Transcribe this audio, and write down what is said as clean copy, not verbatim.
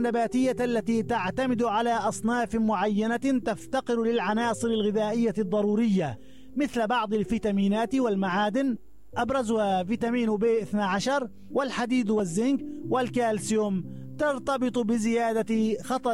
النباتية التي تعتمد على أصناف معينة تفتقر للعناصر الغذائية الضرورية مثل بعض الفيتامينات والمعادن، أبرزها فيتامين B12 والحديد والزنك والكالسيوم، ترتبط بزيادة خطر